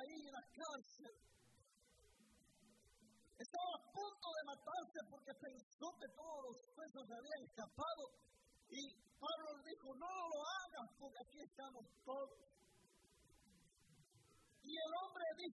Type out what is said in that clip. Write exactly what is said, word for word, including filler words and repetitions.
ahí en la cárcel. Estaba a punto de matarse porque pensó que todos los presos se habían escapado. Y Pablo le dijo, no lo hagas porque aquí estamos todos. Y el hombre dice,